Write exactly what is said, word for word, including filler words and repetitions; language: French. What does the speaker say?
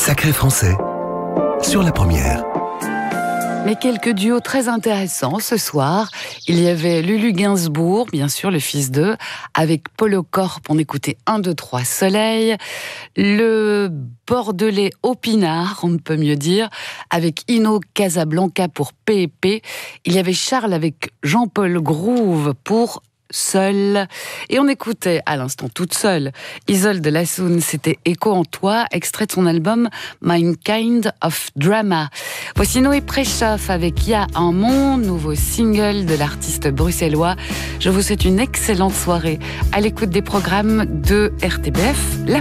Sacré Français, sur la première. Mais quelques duos très intéressants ce soir. Il y avait Lulu Gainsbourg, bien sûr, le fils d'eux, avec Polo Corp, on écoutait un, deux, trois Soleil. Le Bordelais Opinard, on ne peut mieux dire, avec Ino Casablanca pour P et P. Il y avait Charles avec Jean-Paul Groove pour Seule. Et on écoutait à l'instant toute seule Isolde Lassoun, c'était Écho en toi, extrait de son album My Kind of Drama. Voici Noé Préchoff avec Y'a un monde, nouveau single de l'artiste bruxellois. Je vous souhaite une excellente soirée à l'écoute des programmes de R T B F. La